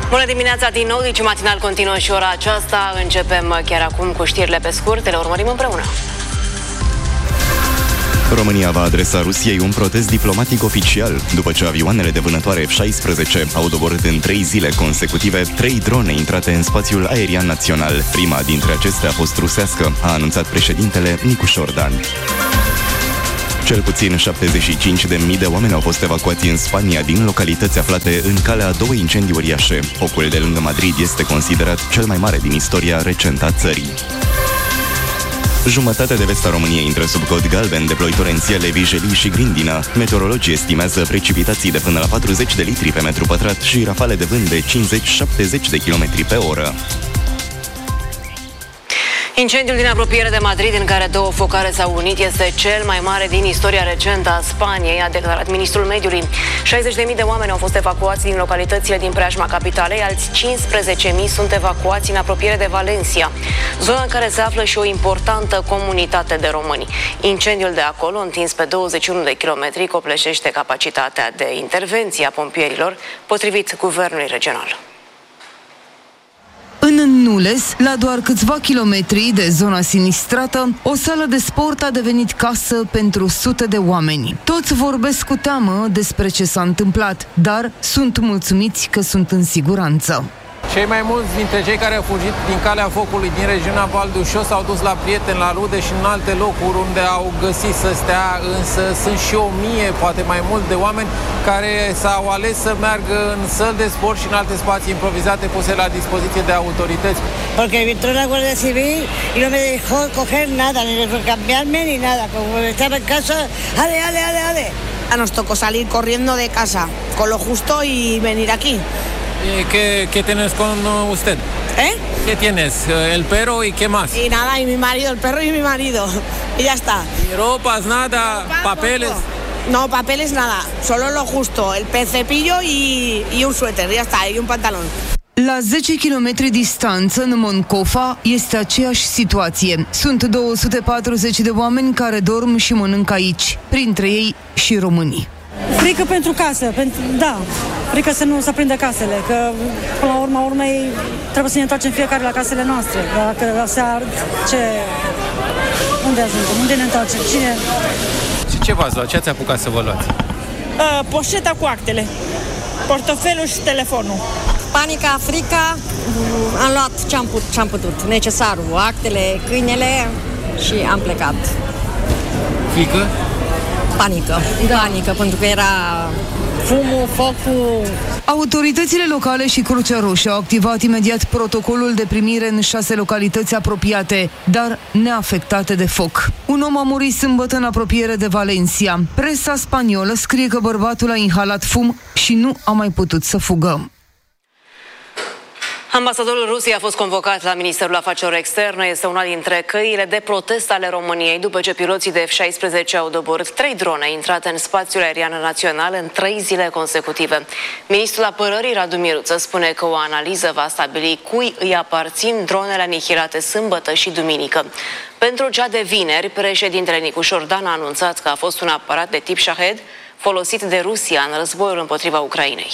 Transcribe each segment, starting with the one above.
Bună dimineața din nou, deci matinal continuă și ora aceasta. Începem chiar acum cu știrile pe scurt, le urmărim împreună. România va adresa Rusiei un protest diplomatic oficial după ce avioanele de vânătoare F-16 au doborât în 3 zile consecutive 3 drone intrate în spațiul aerian național. Prima dintre acestea a fost rusească, a anunțat președintele Nicu Șordan. Cel puțin 75.000 de oameni au fost evacuați în Spania din localități aflate în calea a 2 incendii uriașe. Focul de lângă Madrid este considerat cel mai mare din istoria recentă a țării. Jumătate de vest a României intră sub cod galben de ploi torențiale, vijelii și grindină. Meteorologii estimează precipitații de până la 40 de litri pe metru pătrat și rafale de vânt de 50-70 de km pe oră. Incendiul din apropiere de Madrid, în care 2 focare s-au unit, este cel mai mare din istoria recentă a Spaniei, a declarat ministrul mediului. 60.000 de oameni au fost evacuați din localitățile din preajma capitalei, alți 15.000 sunt evacuați în apropiere de Valencia, zona în care se află și o importantă comunitate de români. Incendiul de acolo, întins pe 21 de kilometri, copleșește capacitatea de intervenție a pompierilor, potrivit guvernului regional. În Nules, la doar câțiva kilometri de zona sinistrată, o sală de sport a devenit casă pentru sute de oameni. Toți vorbesc cu teamă despre ce s-a întâmplat, dar sunt mulțumiți că sunt în siguranță. Cei mai mulți dintre cei care au fugit din calea focului din regiunea Val d'Ușor s-au dus la prieteni, la rude și în alte locuri unde au găsit să stea, însă sunt și 1.000, poate mai mult, de oameni care s-au ales să meargă în săli de sport și în alte spații improvizate puse la dispoziție de autorități. Porque entró la Guardia Civil y no me dejó coger nada, ni cambiarme ni nada. Como estaba en casa, ale. Nos tocó salir corriendo de casa, con lo justo y venir aquí. ¿Qué tienes con usted? ¿Qué tienes? ¿El perro y qué más? Y nada, y mi marido, el perro y mi marido. Y ya está. ¿Y ropas, nada? ¿Papeles? No, papeles nada. Solo lo justo. El cepillo y un suéter. Ya está. Y un pantalón. La 10 km distanță, în Moncofa, este aceeași situație. Sunt 240 de oameni care dorm și mănâncă aici, printre ei și românii. Frică pentru casă, frică să nu se aprindă casele, că până la urma urmei trebuie să ne întoarcem fiecare la casele noastre. Dacă se ard, unde ajungem? Unde ne întoarcem? Cine? Și ce v-ați luat? Ce ați apucat să vă luați? Poșeta cu actele, portofelul și telefonul. Panica, frica, am luat ce-am putut, necesarul, actele, câinele și am plecat. Frică? Panică, pentru că era fumul, focul. Autoritățile locale și Crucea Roșie au activat imediat protocolul de primire în 6 localități apropiate, dar neafectate de foc. Un om a murit sâmbătă în apropiere de Valencia. Presa spaniolă scrie că bărbatul a inhalat fum și nu a mai putut să fugă. Ambasadorul Rusiei a fost convocat la Ministerul Afacerilor Externe. Este una dintre căile de protest ale României după ce piloții de F-16 au doborât 3 drone intrate în spațiul aerian național în 3 zile consecutive. Ministrul Apărării Radu Miruță spune că o analiză va stabili cui îi aparțin dronele anihilate sâmbătă și duminică. Pentru cea de vineri, președintele Nicu Șordan a anunțat că a fost un aparat de tip Shahed folosit de Rusia în războiul împotriva Ucrainei.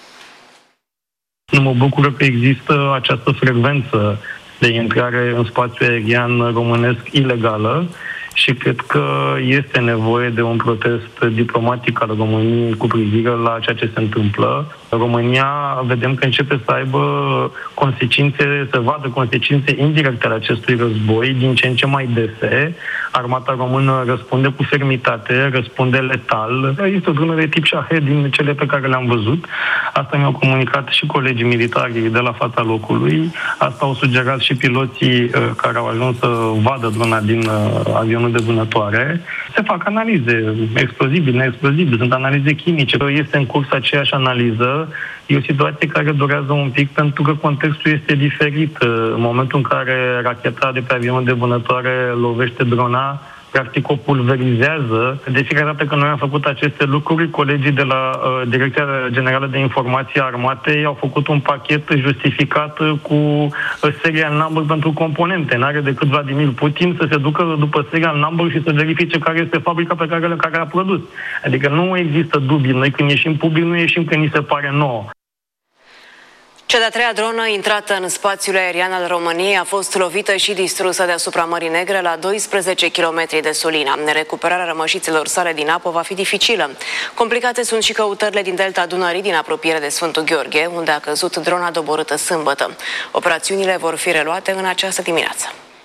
Mă bucur că există această frecvență de intrare în spațiul aerian românesc ilegală și cred că este nevoie de un protest diplomatic al României cu privire la ceea ce se întâmplă. România, vedem că începe să aibă consecințe, să vadă consecințe indirecte ale acestui război din ce în ce mai dese. Armata română răspunde cu fermitate, răspunde letal. Este o dronă de tip Shahed din cele pe care le-am văzut. Asta mi-au comunicat și colegii militari de la fața locului. Asta au sugerat și piloții care au ajuns să vadă drona din avionul de vânătoare. Se fac analize, explozibili, neexplozibili, sunt analize chimice. Este în curs aceeași analiză. E o situație care durează un pic pentru că contextul este diferit. În momentul în care racheta de pe avionul de vânătoare lovește drona, practic o pulverizează. De fiecare dată când noi am făcut aceste lucruri, colegii de la Direcția Generală de Informații a Armatei au făcut un pachet justificat cu serial number pentru componente. N-are decât Vladimir Putin să se ducă după serial number și să verifice care este fabrica pe care a produs. Adică nu există dubii. Noi când ieșim public, nu ieșim că ni se pare nouă. Cea de-a treia dronă intrată în spațiul aerian al României a fost lovită și distrusă deasupra Mării Negre la 12 km de Sulina. Recuperarea rămășițelor sale din apă va fi dificilă. Complicate sunt și căutările din delta Dunării, din apropiere de Sfântul Gheorghe, unde a căzut drona doborâtă sâmbătă. Operațiunile vor fi reluate în această dimineață.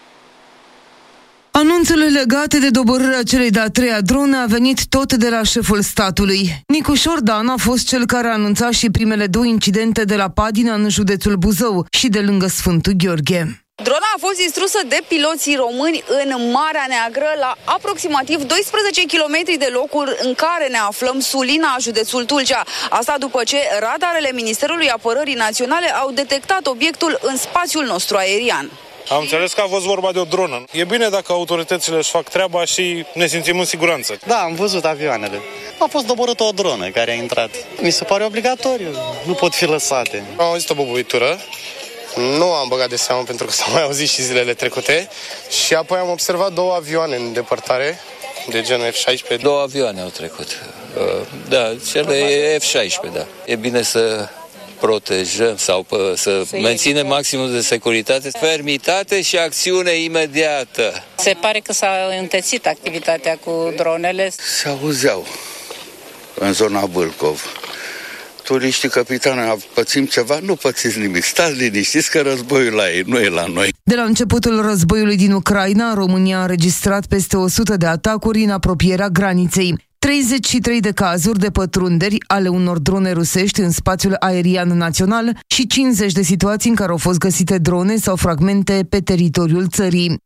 Anunțul legat de doborârea celei de-a treia drone a venit tot de la șeful statului. Nicu Șordan a fost cel care a anunțat și primele două incidente de la Padina în județul Buzău și de lângă Sfântul Gheorghe. Drona a fost distrusă de piloții români în Marea Neagră, la aproximativ 12 km de locul în care ne aflăm, Sulina, județul Tulcea. Asta după ce radarele Ministerului Apărării Naționale au detectat obiectul în spațiul nostru aerian. Am înțeles că a fost vorba de o dronă. E bine dacă autoritățile își fac treaba și ne simțim în siguranță. Da, am văzut avioanele. A fost doborâtă o dronă care a intrat. Mi se pare obligatoriu. Nu pot fi lăsate. Am auzit o bubuitură. Nu am băgat de seamă pentru că s-au mai auzit și zilele trecute. Și apoi am observat două avioane în depărtare, de genul F-16. Două avioane au trecut. Da, cele F-16, da. E bine să protejăm sau să menținem maximul de securitate, fermitate și acțiune imediată. Se pare că s-a întețit activitatea cu dronele. Se auzeau în zona Vâlcov. Turiștii, capitane, pățim ceva? Nu pățiți nimic. Stați liniștiți că războiul la ei, nu e la noi. De la începutul războiului din Ucraina, România a înregistrat peste 100 de atacuri în apropierea graniței. 33 de cazuri de pătrunderi ale unor drone rusești în spațiul aerian național și 50 de situații în care au fost găsite drone sau fragmente pe teritoriul țării.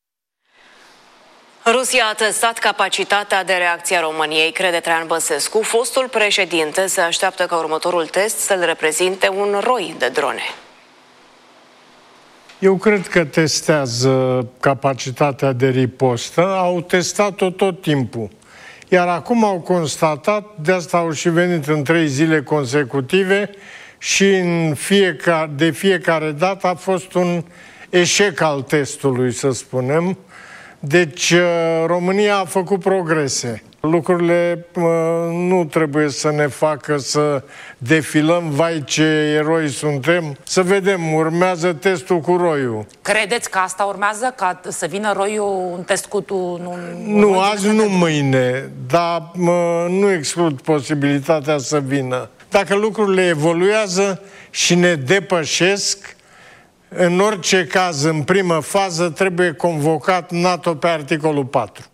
Rusia a testat capacitatea de reacție a României, crede Traian Băsescu. Fostul președinte se așteaptă ca următorul test să-l reprezinte un roi de drone. Eu cred că testează capacitatea de ripostă. Au testat-o tot timpul. Iar acum au constatat, de asta au și venit în 3 zile consecutive și de fiecare dată a fost un eșec al testului, să spunem. Deci România a făcut progrese. Lucrurile nu trebuie să ne facă să defilăm, vai ce eroi suntem. Să vedem, urmează testul cu roiul. Credeți că asta urmează, ca să vină roiul, un test cu Nu, azi, nu mâine, dar nu exclud posibilitatea să vină. Dacă lucrurile evoluează și ne depășesc, în orice caz, în primă fază, trebuie convocat NATO pe articolul 4.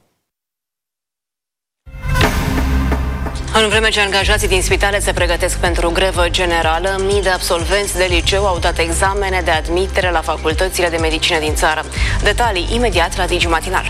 În vreme ce angajații din spitale se pregătesc pentru grevă generală, mii de absolvenți de liceu au dat examene de admitere la facultățile de medicină din țară. Detalii imediat la Digi Matinal.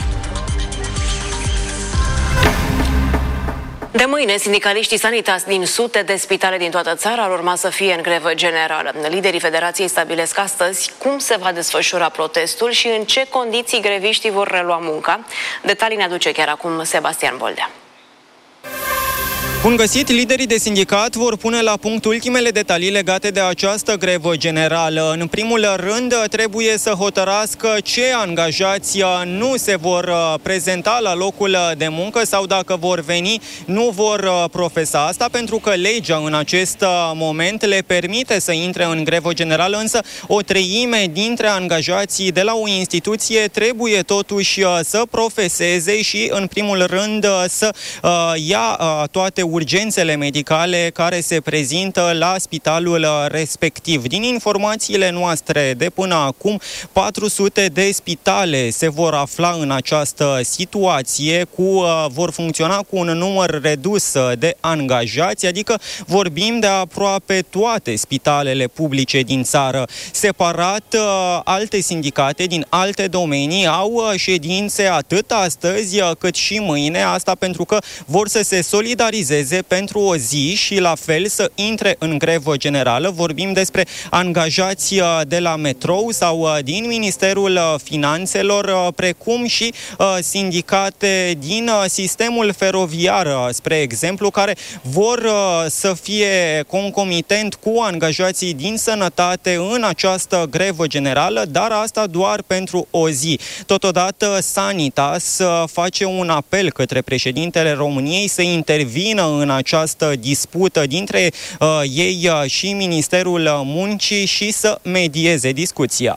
De mâine, sindicaliștii sanitari din sute de spitale din toată țara ar urma să fie în grevă generală. Liderii federației stabilesc astăzi cum se va desfășura protestul și în ce condiții greviștii vor relua munca. Detalii ne aduce chiar acum Sebastian Boldea. Bun găsit, liderii de sindicat vor pune la punct ultimele detalii legate de această grevă generală. În primul rând, trebuie să hotărască ce angajați nu se vor prezenta la locul de muncă sau dacă vor veni, nu vor profesa. Asta pentru că legea în acest moment le permite să intre în grevă generală, însă o treime dintre angajații de la o instituție trebuie totuși să profeseze și, în primul rând, să ia toate urgențele medicale care se prezintă la spitalul respectiv. Din informațiile noastre de până acum, 400 de spitale se vor afla în această situație, vor funcționa cu un număr redus de angajați, adică vorbim de aproape toate spitalele publice din țară. Separat, alte sindicate din alte domenii au ședințe atât astăzi cât și mâine, asta pentru că vor să se solidarizeze pentru o zi și la fel să intre în grevă generală. Vorbim despre angajați de la metrou sau din Ministerul Finanțelor, precum și sindicate din sistemul feroviar, spre exemplu, care vor să fie concomitent cu angajații din sănătate în această grevă generală, dar asta doar pentru o zi. Totodată, Sanitas face un apel către președintele României să intervină intervină în această dispută dintre ei și Ministerul Muncii și să medieze discuția.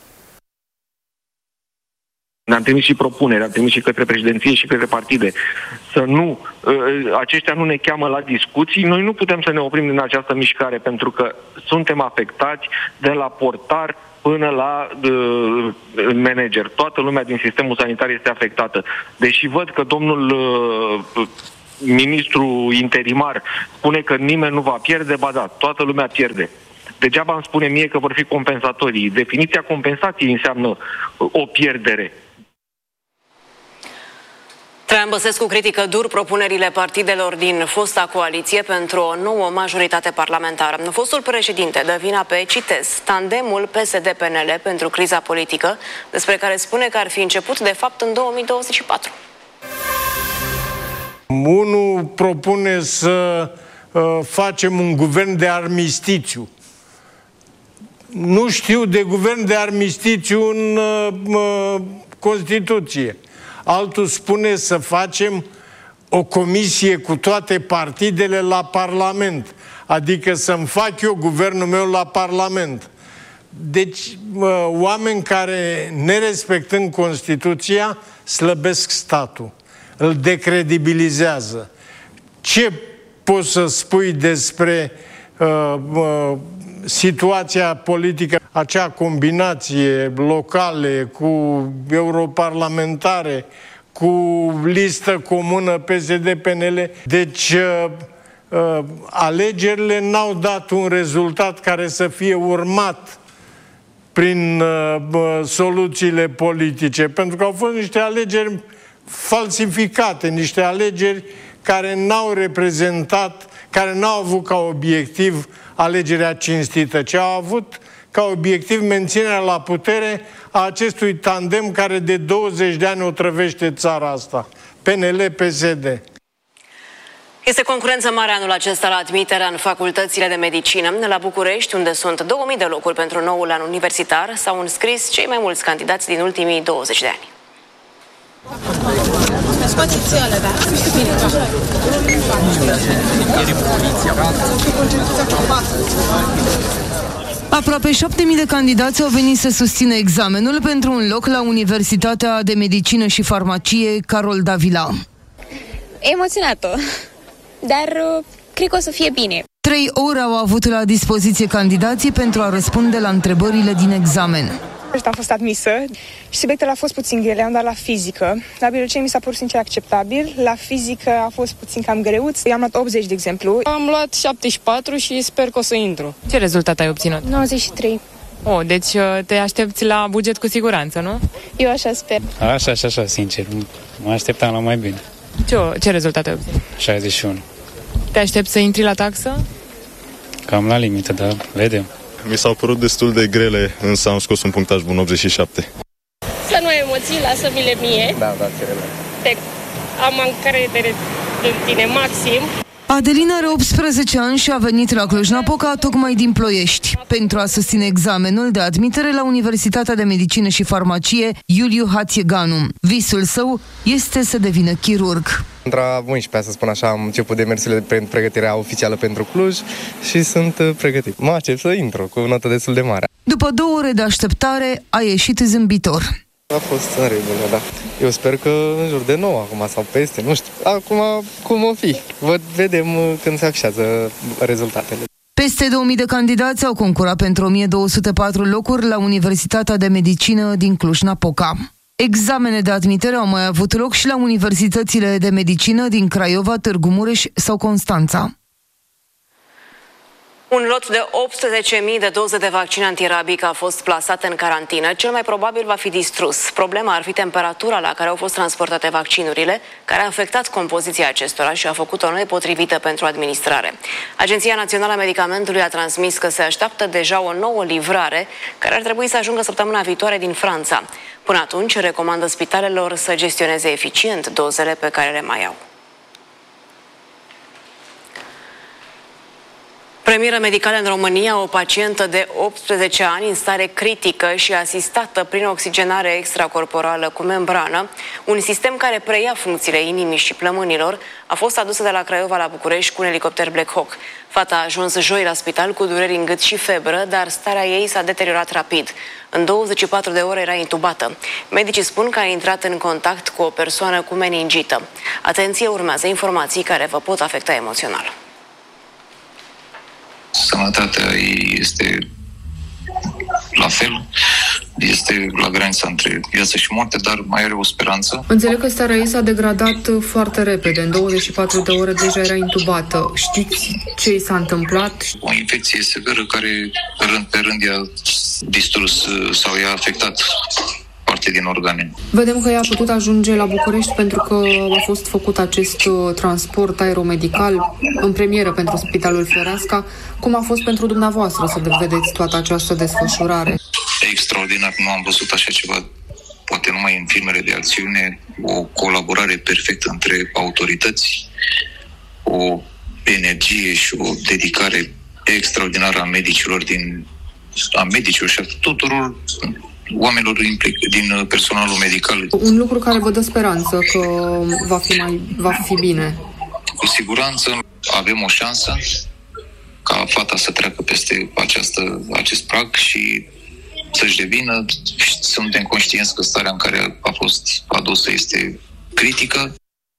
Ne-am trimis și propuneri, am trimis și către președinție și către partide. Aceștia nu ne cheamă la discuții, noi nu putem să ne oprim din această mișcare, pentru că suntem afectați de la portar până la manager. Toată lumea din sistemul sanitar este afectată. Deși văd că domnul ministru interimar spune că nimeni nu va pierde, ba da, toată lumea pierde. Degeaba îmi spune mie că vor fi compensatorii. Definiția compensației înseamnă o pierdere. Traian Băsescu critică dur propunerile partidelor din fosta coaliție pentru o nouă majoritate parlamentară. Fostul președinte dă vina pe, citez, tandemul PSD-PNL pentru criza politică, despre care spune că ar fi început de fapt în 2024. Unul propune să facem un guvern de armistițiu. Nu știu de guvern de armistițiu în Constituție. Altul spune să facem o comisie cu toate partidele la Parlament. Adică să-mi fac eu guvernul meu la Parlament. Deci, oameni care, nerespectând Constituția, slăbesc statul. Îl decredibilizează. Ce poți să spui despre situația politică, acea combinație locale cu europarlamentare, cu listă comună PSD-PNL. Deci alegerile n-au dat un rezultat care să fie urmat prin soluțiile politice, pentru că au fost niște alegeri falsificate, niște alegeri care n-au reprezentat, care n-au avut ca obiectiv alegerea cinstită, ci au avut ca obiectiv menținerea la putere a acestui tandem care de 20 de ani otrăvește țara asta, PNL-PSD. Este concurență mare anul acesta la admiterea în facultățile de medicină. La București, unde sunt 2000 de locuri pentru noul an universitar, s-au înscris cei mai mulți candidați din ultimii 20 de ani. Aproape 7.000 de candidați au venit să susțină examenul pentru un loc la Universitatea de Medicină și Farmacie Carol Davila. Emoționată, dar cred că o să fie bine. 3 ore au avut la dispoziție candidații pentru a răspunde la întrebările din examen. Am fost admisă și subiectele au fost puțin grele, am dat la fizică. La biologie mi s-a părut sincer acceptabil, la fizică a fost puțin cam greuț. Eu am luat 80, de exemplu. Am luat 74 și sper că o să intru. Ce rezultat ai obținut? 93. Deci te aștepți la buget cu siguranță, nu? Eu așa sper. Așa, sincer. Mă așteptam la mai bine. Ce rezultat ai obținut? 61. Te aștepți să intri la taxă? Cam la limită, dar vedem. Mi s-au părut destul de grele, însă am scos un punctaj bun, 87. Să nu ai emoții, lasă-mi-le mie. Da, ține-le. Am încredere în tine maxim. Adelina are 18 ani și a venit la Cluj-Napoca tocmai din Ploiești pentru a susține examenul de admitere la Universitatea de Medicină și Farmacie Iuliu Hațieganu. Visul său este să devină chirurg. Între 11, să spun așa, am început demersurile pentru pregătirea oficială pentru Cluj și sunt pregătit. Mă aștept să intru cu o notă destul de mare. După 2 ore de așteptare, a ieșit zâmbitor. A fost în regulă, da. Eu sper că în jur de 9 acum sau peste, nu știu. Acum cum o fi? Vedem când se afișează rezultatele. Peste 2000 de candidați au concurat pentru 1204 locuri la Universitatea de Medicină din Cluj-Napoca. Examene de admitere au mai avut loc și la universitățile de medicină din Craiova, Târgu Mureș sau Constanța. Un lot de 18.000 de doze de vaccin antirabic a fost plasat în carantină. Cel mai probabil va fi distrus. Problema ar fi temperatura la care au fost transportate vaccinurile, care a afectat compoziția acestora și a făcut-o nepotrivită pentru administrare. Agenția Națională a Medicamentului a transmis că se așteaptă deja o nouă livrare, care ar trebui să ajungă săptămâna viitoare din Franța. Până atunci, recomandă spitalelor să gestioneze eficient dozele pe care le mai au. Premieră medicală în România, o pacientă de 18 ani în stare critică și asistată prin oxigenare extracorporală cu membrană, un sistem care preia funcțiile inimii și plămânilor, a fost adusă de la Craiova la București cu un elicopter Black Hawk. Fata a ajuns joi la spital cu dureri în gât și febră, dar starea ei s-a deteriorat rapid. În 24 de ore era intubată. Medicii spun că a intrat în contact cu o persoană cu meningită. Atenție, urmează informații care vă pot afecta emoțional. Sănătatea ei este la fel, este la granița între viață și moarte, dar mai are o speranță. Înțeleg că starea ei s-a degradat foarte repede, în 24 de ore deja era intubată. Știți ce i s-a întâmplat? O infecție severă care rând pe rând i-a distrus sau i-a afectat parte din organe. Vedem că ea a putut ajunge la București pentru că a fost făcut acest transport aeromedical în premieră pentru Spitalul Floreasca. Cum a fost pentru dumneavoastră să vedeți toată această desfășurare? Extraordinar, nu am văzut așa ceva, poate numai în filmele de acțiune, o colaborare perfectă între autorități, o energie și o dedicare extraordinară a medicilor și a tuturor oamenilor din personalul medical. Un lucru care vă dă speranță că va fi bine. Cu siguranță avem o șansă ca fata să treacă peste acest prag și să-și revină. Suntem conștienți că starea în care a fost adusă este critică.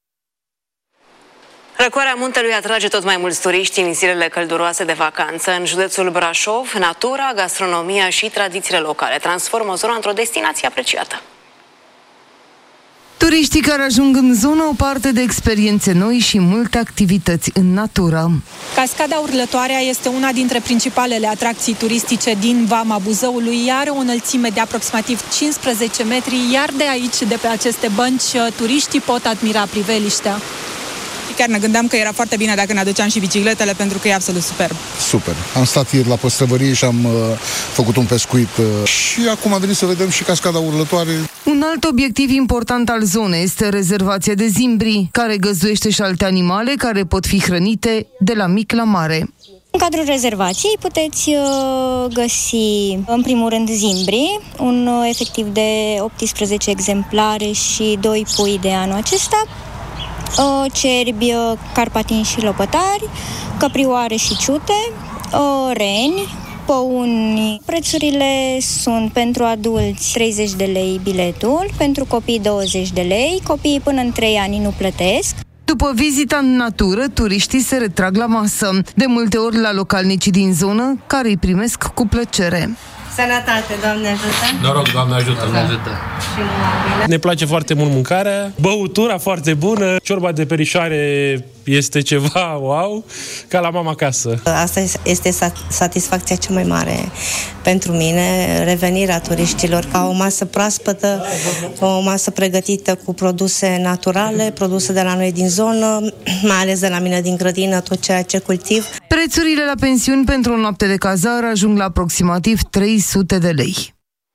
Răcoarea muntelui atrage tot mai mulți turiști în zilele călduroase de vacanță. În județul Brașov, natura, gastronomia și tradițiile locale transformă zona într-o destinație apreciată. Turiștii care ajung în zonă au parte de experiențe noi și multe activități în natură. Cascada Urlătoarea este una dintre principalele atracții turistice din Vama Buzăului. Are o înălțime de aproximativ 15 metri, iar de aici, de pe aceste bănci, turiștii pot admira priveliștea. Chiar ne gândeam că era foarte bine dacă ne aduceam și bicicletele, pentru că e absolut superb. Super. Am stat ieri la păstrăvărie și am făcut un pescuit și acum am venit să vedem și Cascada Urlătoare. Un alt obiectiv important al zonei este rezervația de Zimbri, care găzduiește și alte animale care pot fi hrănite de la mic la mare. În cadrul rezervației puteți găsi, în primul rând, zimbri, un efectiv de 18 exemplare și 2 pui de anul acesta, cerbi, carpatini și lopătari, căprioare și ciute, reni, păuni. Prețurile sunt pentru adulți 30 de lei biletul, pentru copii 20 de lei, copiii până în 3 ani nu plătesc. După vizita în natură, turiștii se retrag la masă, de multe ori la localnicii din zonă, care îi primesc cu plăcere. Sănătate, Doamne ajută! Noroc, Doamne ajută! Doamne ajută! Ne place foarte mult mâncarea, băutura foarte bună, ciorba de perișoare este ceva wow, ca la mama acasă. Asta este satisfacția cea mai mare pentru mine, revenirea turiștilor ca o masă proaspătă, o masă pregătită cu produse naturale, produse de la noi din zonă, mai ales de la mine din grădină, tot ceea ce cultiv. Prețurile la pensiuni pentru o noapte de cazare ajung la aproximativ 300 de lei.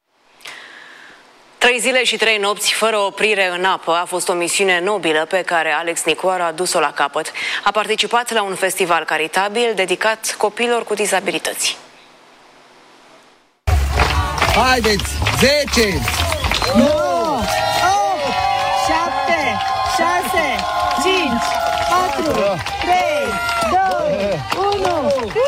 3 zile și 3 nopți fără oprire în apă a fost o misiune nobilă pe care Alex Nicoara a dus-o la capăt. A participat la un festival caritabil dedicat copiilor cu dizabilități. Haideți! 10, 9, 8, 7, 6, 5, 4, 3, 2, 1...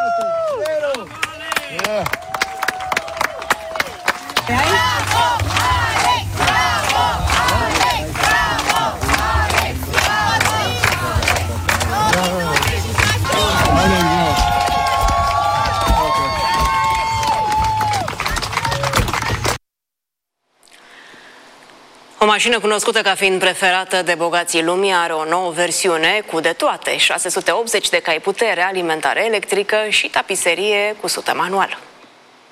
O mașină cunoscută ca fiind preferată de bogații lumii are o nouă versiune cu de toate, 680 de cai putere, alimentare electrică și tapiserie cu sută manuală.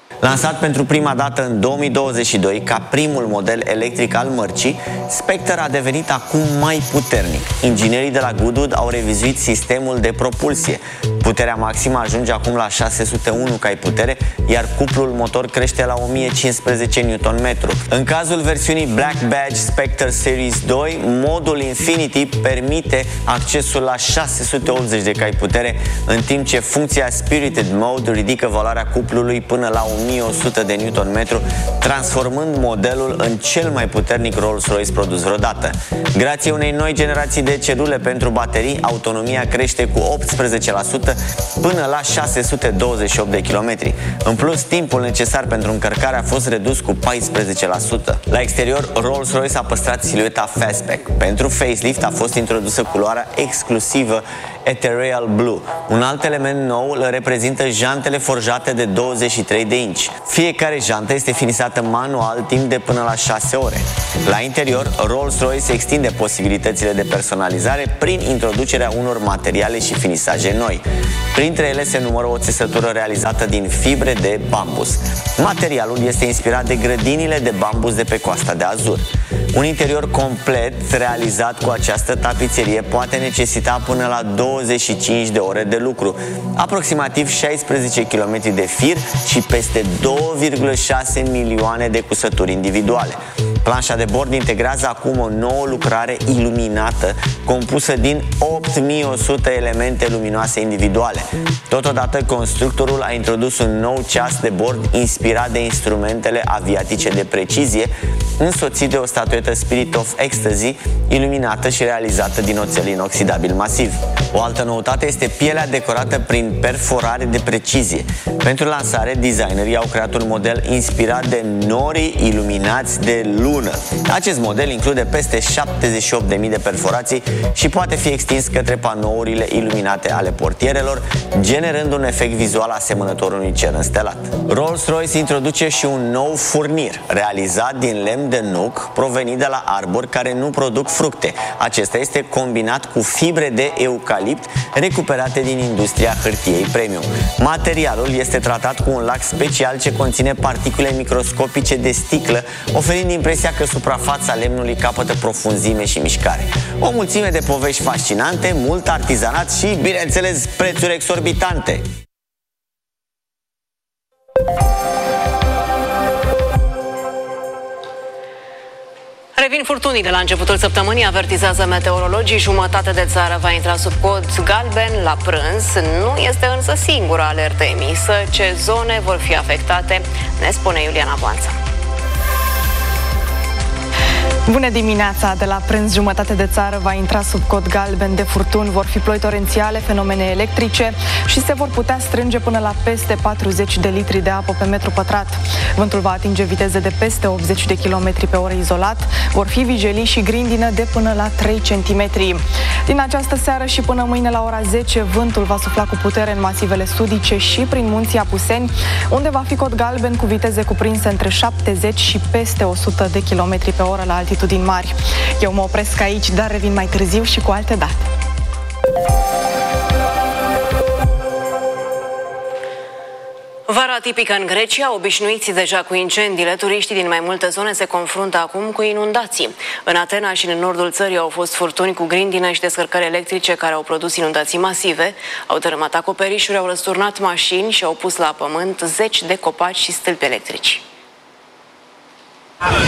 Lansat pentru prima dată în 2022 ca primul model electric al mărcii, Spectre a devenit acum mai puternic. Inginerii de la Goodwood au revizuit sistemul de propulsie. Puterea maximă ajunge acum la 601 cai putere, iar cuplul motor crește la 1015 Nm. În cazul versiunii Black Badge Spectre Series 2, modul Infinity permite accesul la 680 de cai putere, în timp ce funcția Spirited Mode ridică valoarea cuplului până la 1100 de Nm, transformând modelul în cel mai puternic Rolls-Royce produs vreodată. Grație unei noi generații de celule pentru baterii, autonomia crește cu 18% până la 628 de kilometri. În plus, timpul necesar pentru încărcare a fost redus cu 14%. La exterior, Rolls-Royce a păstrat silueta Fastback. Pentru facelift a fost introdusă culoarea exclusivă Ethereal Blue. Un alt element nou îl reprezintă jantele forjate de 23 de inci. Fiecare jantă este finisată manual timp de până la 6 ore. La interior, Rolls-Royce extinde posibilitățile de personalizare prin introducerea unor materiale și finisaje noi. Printre ele se numără o țesătură realizată din fibre de bambus. Materialul este inspirat de grădinile de bambus de pe Coasta de Azur. Un interior complet realizat cu această tapiserie poate necesita până la 25 de ore de lucru, aproximativ 16 km de fir și peste 2,6 milioane de cusături individuale. Planșa de bord integrează acum o nouă lucrare iluminată, compusă din 8100 elemente luminoase individuale. Totodată, constructorul a introdus un nou ceas de bord inspirat de instrumentele aviatice de precizie, însoțit de o statuetă Spirit of Ecstasy, iluminată și realizată din oțel inoxidabil masiv. O altă noutate este pielea decorată prin perforare de precizie. Pentru lansare, designerii au creat un model inspirat de norii iluminați de lună. Acest model include peste 78.000 de perforații și poate fi extins către panourile iluminate ale portierelor, generând un efect vizual asemănător unui cer înstelat. Rolls-Royce introduce și un nou furnir, realizat din lemn de nuc, provenit de la arbori care nu produc fructe. Acesta este combinat cu fibre de eucalipt recuperate din industria hârtiei premium. Materialul este tratat cu un lac special ce conține particule microscopice de sticlă, oferind impresia că suprafața lemnului capătă profunzime și mișcare. O mulțime de povești fascinante, mult artizanat și, bineînțeles, prețuri exorbitante. Revin furtunile la începutul săptămânii, avertizează meteorologii. Jumătate de țară va intra sub cod galben la prânz. Nu este însă singura alertă emisă. Ce zone vor fi afectate, ne spune Iuliana Boanța. Bună dimineața! De la prânz, jumătate de țară va intra sub cod galben de furtuni, vor fi ploi torențiale, fenomene electrice și se vor putea strânge până la peste 40 de litri de apă pe metru pătrat. Vântul va atinge viteze de peste 80 de km pe oră izolat, vor fi vijelii și grindină de până la 3 cm. Din această seară și până mâine la ora 10, vântul va sufla cu putere în masivele sudice și prin munții Apuseni, unde va fi cod galben cu viteze cuprinse între 70 și peste 100 de km pe oră la altitudini mari. Eu mă opresc aici, dar revin mai târziu și cu alte date. Vara atipică în Grecia, obișnuiți deja cu incendiile, turiștii din mai multe zone se confruntă acum cu inundații. În Atena și în nordul țării au fost furtuni cu grindină și descărcări electrice care au produs inundații masive, au dărâmat acoperișuri, au răsturnat mașini și au pus la pământ zeci de copaci și stâlpi electrici.